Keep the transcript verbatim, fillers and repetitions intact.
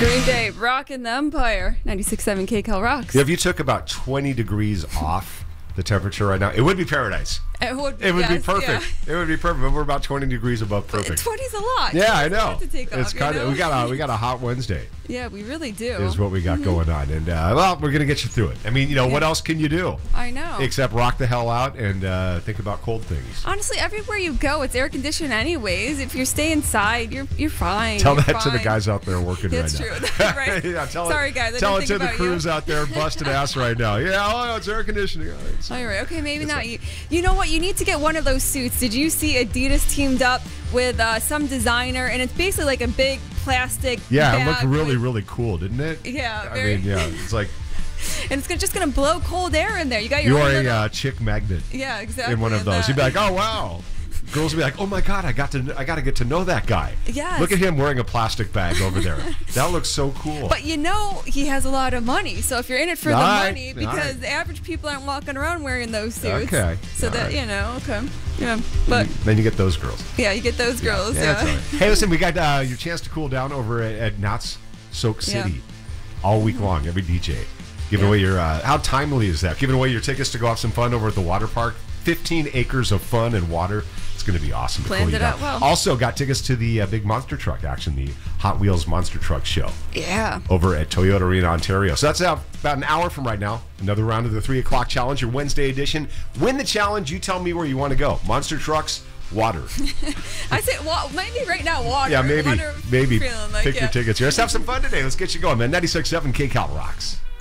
Green Day, rockin' the Empire. ninety-six point seven K Cal rocks. Yeah, if you took about twenty degrees off the temperature right now, it would be paradise. It would, It would yes, be perfect. Yeah. It would be perfect. But we're about twenty degrees above perfect. twenty's a lot. Yeah, I It's a know. lot to take It's off, kind you of know? we got a we got a hot Wednesday. Yeah, we really do. Is what we got Mm-hmm. going on, and uh, well, we're gonna get you through it. I mean, you know, Yeah. what else can you do I know. except rock the hell out and uh, think about cold things? Honestly, everywhere you go, it's air conditioned anyways. If you stay inside, you're you're fine. Tell you're that to the fine. guys out there working That's right true. now. Right. yeah, tell Sorry, it, guys. I Tell didn't it to think the about crews you. out there busting ass right now. Yeah, oh, it's air conditioning. Oh, it's- All right. Okay, maybe not you. You know what? You need to get one of those suits. Did you see Adidas teamed up with uh, some designer, and it's basically like a big plastic Yeah, it bag looked really, with- really cool, didn't it? Yeah, I very- mean, yeah, it's like and it's gonna, just going to blow cold air in there. You got your you're own a little- uh, chick magnet yeah, exactly. in one of and those. that- You'd be like, oh wow. Girls would be like, oh my god, I got to, I got to get to know that guy. Yes. Look at him wearing a plastic bag over there. That looks so cool. But you know he has a lot of money, so if you're in it for All the right, money, all because right. the average people aren't walking around wearing those suits. Okay, So all that right. you know, okay, yeah. But then you get those girls. yeah, you get those girls. Yeah, Yeah. that's all right. Hey, listen, we got uh, your chance to cool down over at, at Knott's Soak City Yeah. all week long, every D J. Giving Yeah. away your, uh, how timely is that? Giving away your tickets to go have some fun over at the water park. fifteen acres of fun and water. It's going to be awesome. to Planned cool you it down. out well. Also got tickets to the uh, big monster truck action, the Hot Wheels Monster Truck Show Yeah. over at Toyota Arena, Ontario. So that's uh, about an hour from right now. Another round of the three o'clock challenge, your Wednesday edition. Win the challenge. You tell me where you want to go. Monster trucks, water. I say, well, maybe right now water. Yeah, maybe, Water, maybe. feeling like, Pick yeah. your tickets here. Let's have some fun today. Let's get you going, man. ninety-six point seven K Cal rocks.